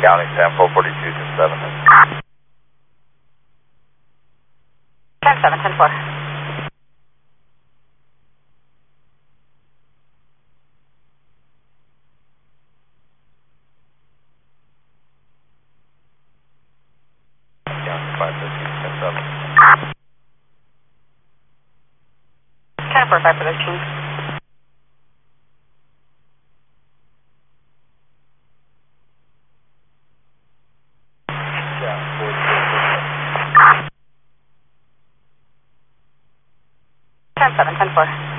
County, sample 42 to 7. 10-7, 10-4. County 513, 10-7. 10-4, 5-13. Yeah, 10-7, 10-4.